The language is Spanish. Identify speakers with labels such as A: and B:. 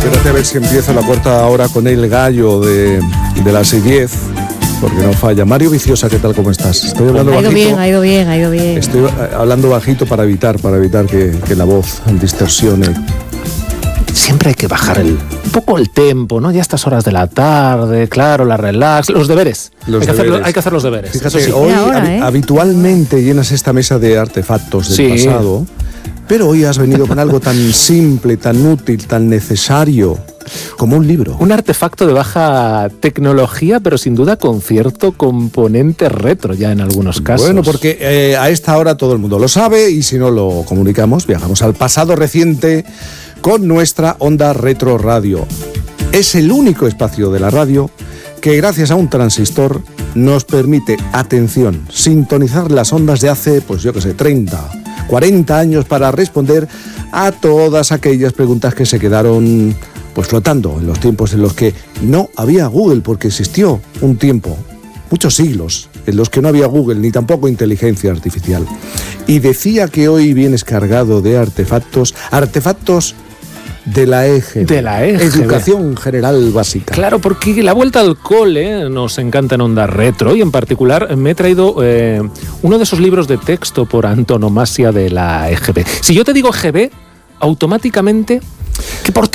A: Espérate a ver si empieza la cuarta hora con el gallo de las 6:10, porque no falla. Mario Viciosa, ¿qué tal? ¿Cómo estás? Estoy hablando bajito.
B: Ha ido bien.
A: Estoy hablando bajito para evitar que la voz distorsione.
C: Siempre hay que bajar un poco el tempo, ¿no? Ya a estas horas de la tarde, claro, la relax, los deberes. Hay que hacer los deberes.
A: Fíjate,
C: sí.
A: hoy
B: ahora,
A: habitualmente llenas esta mesa de artefactos del pasado, pero hoy has venido con algo tan simple, tan útil, tan necesario como un libro.
C: Un artefacto de baja tecnología, pero sin duda con cierto componente retro ya en algunos casos.
A: Bueno, porque a esta hora todo el mundo lo sabe y si no lo comunicamos, viajamos al pasado reciente con nuestra Onda Retro Radio. Es el único espacio de la radio que gracias a un transistor nos permite, atención, sintonizar las ondas de hace, 30, 40 años para responder a todas aquellas preguntas que se quedaron flotando en los tiempos en los que no había Google, porque existió un tiempo, muchos siglos, en los que no había Google ni tampoco inteligencia artificial. Y decía que hoy vienes cargado de artefactos de la EGB.
C: De la EGB.
A: Educación General Básica.
C: Claro, porque la vuelta al cole nos encanta en Onda Retro y en particular me he traído uno de esos libros de texto por antonomasia de la EGB. Si yo te digo EGB, automáticamente, ¿qué